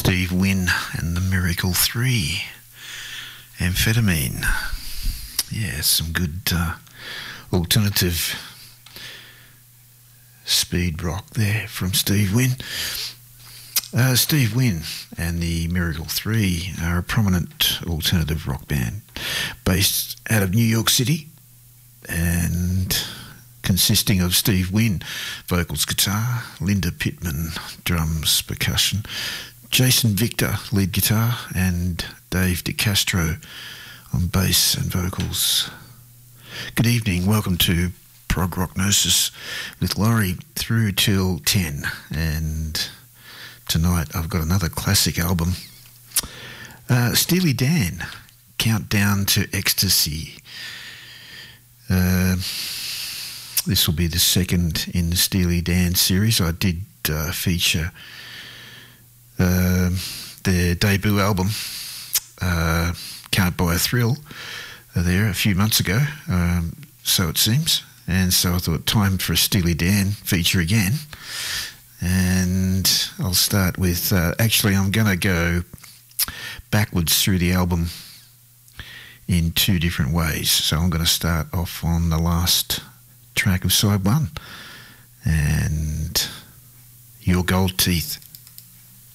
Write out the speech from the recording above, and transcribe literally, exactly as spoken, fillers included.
Steve Wynn and the Miracle three. Amphetamine. Yeah, some good uh, alternative speed rock there from Steve Wynn. Uh, Steve Wynn and the Miracle three are a prominent alternative rock band based out of New York City and consisting of Steve Wynn, vocals, guitar, Linda Pittman, drums, percussion, Jason Victor, lead guitar, and Dave DeCastro on bass and vocals. Good evening, welcome to Prog Rock Gnosis with Laurie through till ten, and tonight I've got another classic album. Uh, Steely Dan, Countdown to Ecstasy. Uh, this will be the second in the Steely Dan series. I did uh, feature uh, their debut album, uh, Can't Buy a Thrill, uh, there a few months ago, um, so it seems. And so I thought, time for a Steely Dan feature again. And I'll start with, uh, actually I'm going to go backwards through the album in two different ways. So I'm going to start off on the last track of side one and Your Gold Teeth.